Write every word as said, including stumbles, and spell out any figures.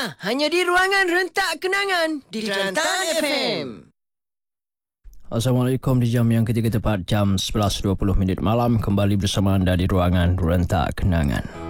Ha, hanya di Ruangan Rentak Kenangan di Kelantan F M. Assalamualaikum, di jam yang ketiga tepat jam sebelas dua puluh minit malam kembali bersama anda di Ruangan Rentak Kenangan.